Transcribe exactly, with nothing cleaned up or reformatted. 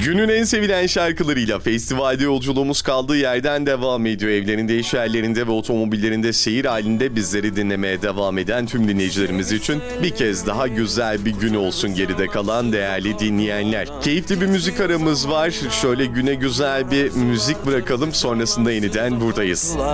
Günün en sevilen şarkılarıyla festivalde yolculuğumuz kaldığı yerden devam ediyor. Evlerinde, iş yerlerinde ve otomobillerinde seyir halinde bizleri dinlemeye devam eden tüm dinleyicilerimiz için bir kez daha güzel bir gün olsun geride kalan değerli dinleyenler. Keyifli bir müzik aramız var. Şöyle güne güzel bir müzik bırakalım, sonrasında yeniden buradayız.